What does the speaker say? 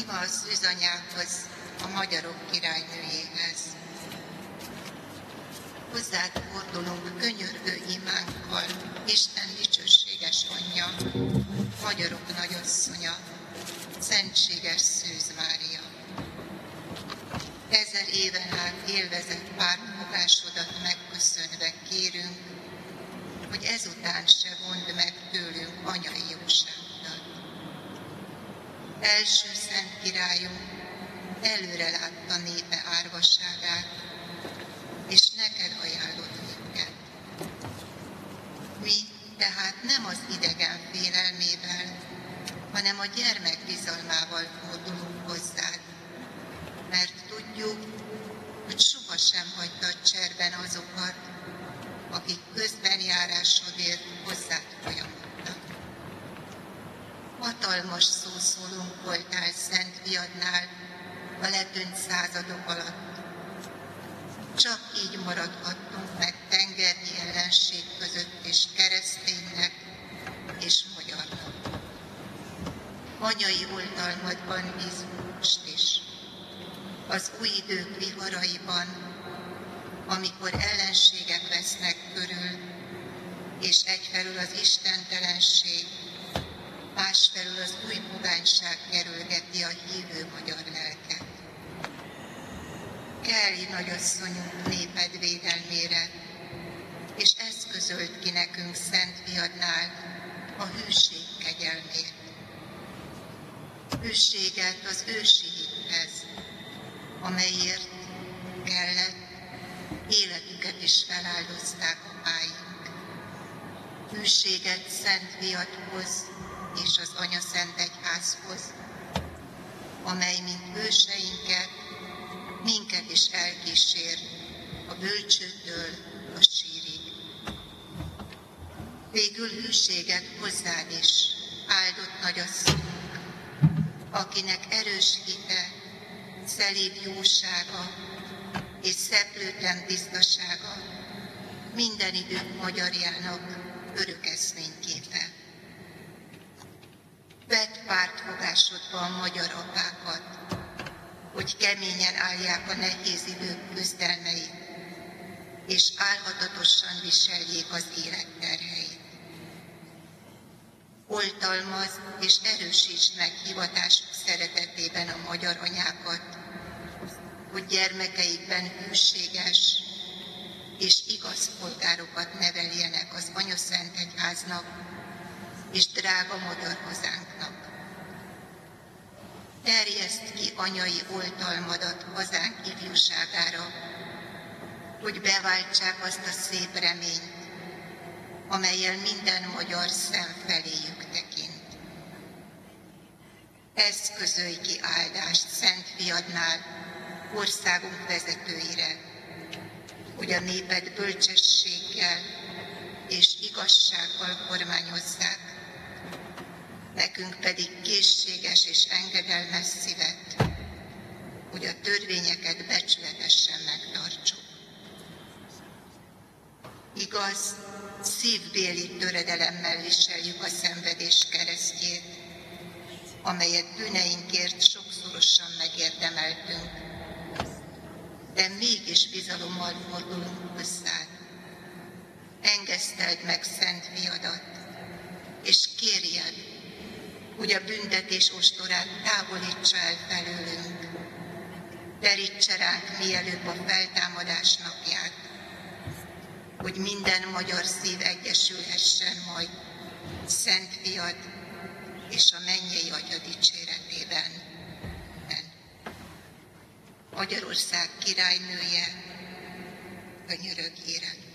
Ima a szűzanyához, a magyarok királynőjéhez. Hozzád fordulunk könyörgő imánkkal, Isten dicsőséges anyja, magyarok nagyasszonya, szentséges Szűz Mária. 1000 éven át élvezett pártfogásodat megköszönve kérünk, hogy ezután se vond meg tőlünk anyai jóságodat. Első szent királyunk előre látta népe árvaságát, és neked ajánlott minket. Mi tehát nem az idegen félelmével, hanem a gyermek bizalmával fordulunk hozzád, mert tudjuk, hogy sohasem hagytad cserben azokat, akik közbenjárásodért hozzád folyamodtak. Hatalmas szószólónk voltál Szent Fiadnál a letűnt századok alatt. Csak így maradhattunk meg tengernyi ellenség között és kereszténynek és magyarnak. Anyai oltalmadban bízunk most is. Az új idők viharaiban, amikor ellenségek vesznek körül, és egyfelől az istentelenség, másfelől az új pogányság kerülgeti a hívő magyar lelket. Kelj, nagyasszonyunk, néped védelmére, és eszközöld ki nekünk Szent Fiadnál a hűség kegyelmét. Hűséget az ősi hithez, amelyért kellett, életüket is feláldozták apáink. Hűséget Szent Fiadhoz és az Anya Szent Egyházhoz, amely, mint őseinket, minket is elkísér a bölcsőtől a sírig. Végül hűséget hozzád is, áldott nagyasszonyunk, akinek erős hite, szelíd jósága és szeplőtlen tisztasága minden idők magyarjának örökeszményképe. Vedd pártfogásodba a magyar apákat, hogy keményen állják a nehéz idők küzdelmeit, és álhatatosan viseljék az élet terheit. Oltalmazd és erősítsd meg hivatásuk szeretetében a magyar anyákat, hogy gyermekeikben hűséges és igaz polgárokat neveljenek az Anyaszent Egyháznak és drága magyar hazánknak. Terjeszd ki anyai oltalmadat hazánk ifjúságára, hogy beváltsák azt a szép reményt, amellyel minden magyar szem feléjük tekint. Eszközölj ki áldást Szent Fiadnál országunk vezetőire, hogy a néped bölcsességgel és igazsággal kormányozzák, nekünk pedig készséges és engedelmes szívet, hogy a törvényeket becsületesen megtartsuk. Igaz, szívbéli töredelemmel viseljük a szenvedés keresztjét, amelyet bűneinkért sokszorosan megérdemeltünk, de mégis bizalommal fordulunk hozzád. Engeszteld meg Szent Fiadat, és kérjed, hogy a büntetés ostorát távolítsa el felőlünk, terítse ránk mielőbb a feltámadás napját, hogy minden magyar szív egyesülhessen majd Szent Fiad és a mennyei Atya dicséretében. Magyarország királynője, könyörögj érett.